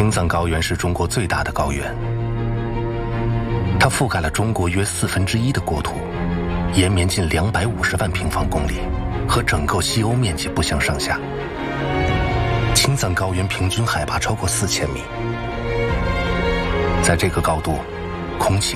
青藏高原是中国最大的高原，它覆盖了中国约1/4的国土，延绵近250万平方公里，和整个西欧面积不相上下。青藏高原平均海拔超过4000米，在这个高度，空气